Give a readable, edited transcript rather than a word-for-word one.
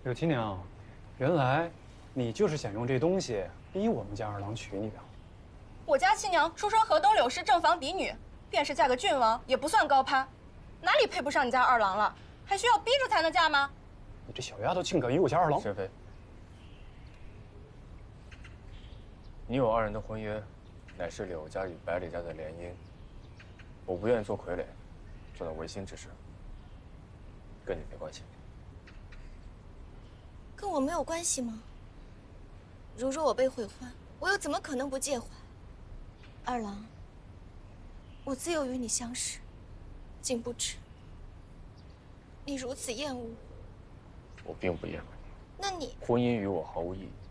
柳七娘，原来你就是想用这东西逼我们家二郎娶你的。 我家七娘出身河东柳氏正房嫡女，便是嫁个郡王也不算高攀，哪里配不上你家二郎了？还需要逼着才能嫁吗？ 你这小丫头竟敢与我家二郎？ 沈妃，你我二人的婚约，乃是柳家与百里家的联姻。我不愿意做傀儡，做那违心之事，跟你没关系。 跟我没有关系吗？如若我被悔婚，我又怎么可能不介怀？二郎，我自幼与你相识，竟不知你如此厌恶我。 我并不厌恶你。 那你婚姻与我毫无意义。